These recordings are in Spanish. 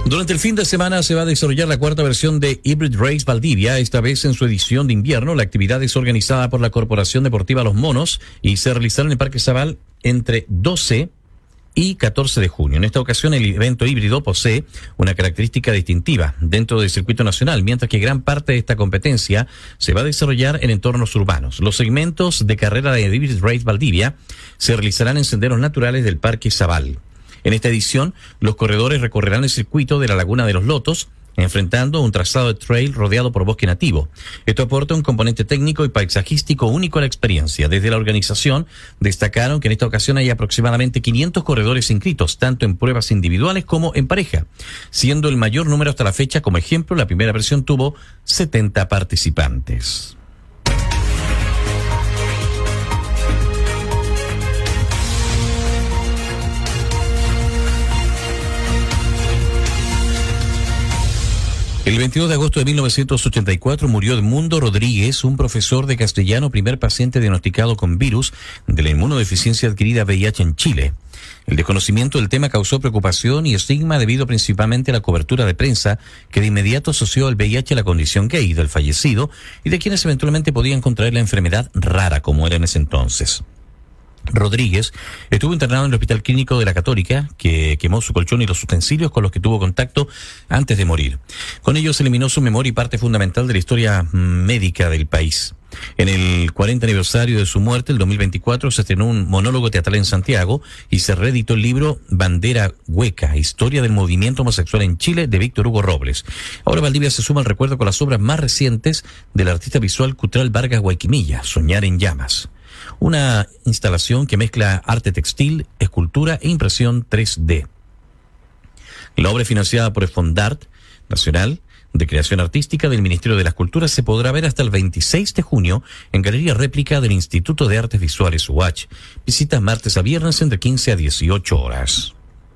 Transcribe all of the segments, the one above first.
Durante el fin de semana se va a desarrollar la cuarta versión de Hybrid Race Valdivia, esta vez en su edición de invierno. La actividad es organizada por la Corporación Deportiva Los Monos y se realizará en el Parque Zabal entre 12 y 14 de junio. En esta ocasión el evento híbrido posee una característica distintiva dentro del circuito nacional, mientras que gran parte de esta competencia se va a desarrollar en entornos urbanos. Los segmentos de carrera de Hybrid Race Valdivia se realizarán en senderos naturales del Parque Zabal. En esta edición, los corredores recorrerán el circuito de la Laguna de los Lotos, enfrentando un trazado de trail rodeado por bosque nativo. Esto aporta un componente técnico y paisajístico único a la experiencia. Desde la organización destacaron que en esta ocasión hay aproximadamente 500 corredores inscritos, tanto en pruebas individuales como en pareja, siendo el mayor número hasta la fecha. Como ejemplo, la primera versión tuvo 70 participantes. El 22 de agosto de 1984 murió Edmundo Rodríguez, un profesor de castellano, primer paciente diagnosticado con virus de la inmunodeficiencia adquirida VIH en Chile. El desconocimiento del tema causó preocupación y estigma debido principalmente a la cobertura de prensa que de inmediato asoció el VIH a la condición gay del fallecido y de quienes eventualmente podían contraer la enfermedad rara como era en ese entonces. Rodríguez estuvo internado en el Hospital Clínico de la Católica, que quemó su colchón y los utensilios con los que tuvo contacto antes de morir. Con ello se eliminó su memoria y parte fundamental de la historia médica del país. En el 40 aniversario de su muerte, el 2024, se estrenó un monólogo teatral en Santiago y se reeditó el libro Bandera Hueca, Historia del Movimiento Homosexual en Chile, de Víctor Hugo Robles. Ahora Valdivia se suma al recuerdo con las obras más recientes del artista visual Cutral Vargas Guayquimilla, Soñar en Llamas. Una instalación que mezcla arte textil, escultura e impresión 3D. La obra, financiada por el Fondart Nacional de Creación Artística del Ministerio de las Culturas, se podrá ver hasta el 26 de junio en Galería Réplica del Instituto de Artes Visuales UACH. Visitas martes a viernes entre 15 a 18 horas.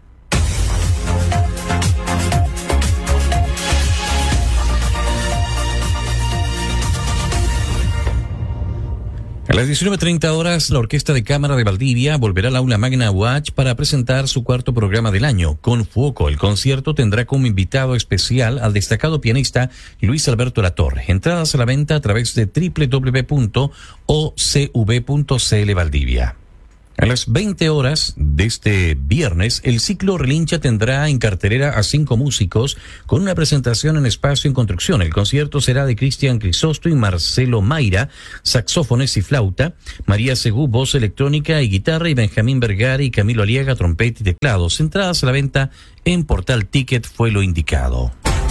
A las 19:30 horas, la Orquesta de Cámara de Valdivia volverá al Aula Magna UACH para presentar su cuarto programa del año, Con Fuoco. El concierto tendrá como invitado especial al destacado pianista Luis Alberto Latorre. Entradas a la venta a través de www.ocv.cl Valdivia. A las 20 horas de este viernes, el ciclo Relincha tendrá en cartelera a 5 músicos con una presentación en Espacio en Construcción. El concierto será de Cristian Crisosto y Marcelo Mayra, saxófones y flauta, María Segú, voz electrónica y guitarra, y Benjamín Vergara y Camilo Aliaga, trompeta y teclados. Entradas a la venta en Portal Ticket fue lo indicado.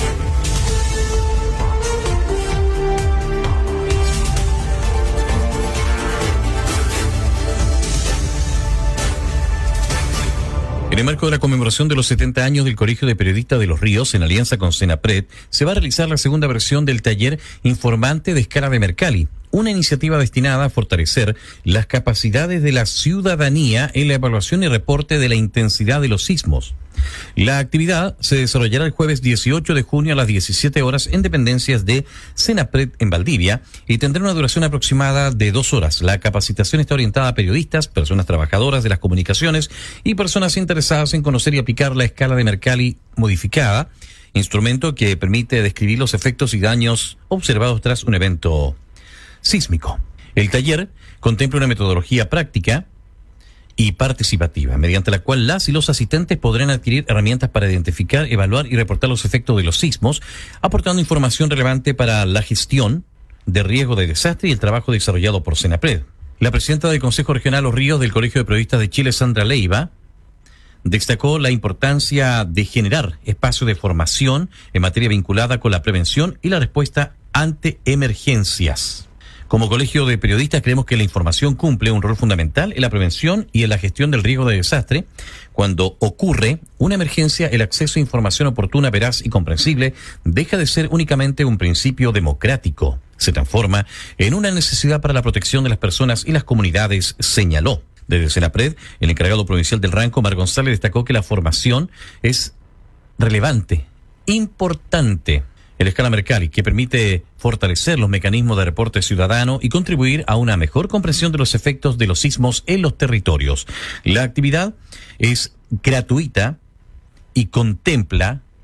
En el marco de la conmemoración de los 70 años del Colegio de Periodistas de Los Ríos, en alianza con Senapred, se va a realizar la segunda versión del taller Informante de Escala de Mercalli, una iniciativa destinada a fortalecer las capacidades de la ciudadanía en la evaluación y reporte de la intensidad de los sismos. La actividad se desarrollará el jueves 18 de junio a las 17 horas en dependencias de Senapred en Valdivia y tendrá una duración aproximada de 2 horas. La capacitación está orientada a periodistas, personas trabajadoras de las comunicaciones y personas interesadas en conocer y aplicar la escala de Mercalli modificada, instrumento que permite describir los efectos y daños observados tras un evento sísmico. El taller contempla una metodología práctica y participativa, mediante la cual las y los asistentes podrán adquirir herramientas para identificar, evaluar y reportar los efectos de los sismos, aportando información relevante para la gestión de riesgo de desastre y el trabajo desarrollado por Senapred. La presidenta del Consejo Regional Los Ríos del Colegio de Periodistas de Chile, Sandra Leiva, destacó la importancia de generar espacios de formación en materia vinculada con la prevención y la respuesta ante emergencias. Como Colegio de Periodistas creemos que la información cumple un rol fundamental en la prevención y en la gestión del riesgo de desastre. Cuando ocurre una emergencia, el acceso a información oportuna, veraz y comprensible deja de ser únicamente un principio democrático. Se transforma en una necesidad para la protección de las personas y las comunidades, señaló. Desde Senapred, el encargado provincial del Ranco, Mar González, destacó que la formación es relevante, importante, en la escala Mercalli, que permite fortalecer los mecanismos de reporte ciudadano y contribuir a una mejor comprensión de los efectos de los sismos en los territorios. La actividad es gratuita y contempla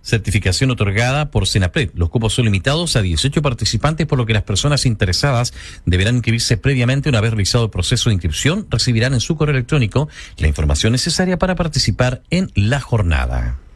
certificación otorgada por Senapred. Los cupos son limitados a 18 participantes, por lo que las personas interesadas deberán inscribirse previamente. Una vez realizado el proceso de inscripción, recibirán en su correo electrónico la información necesaria para participar en la jornada.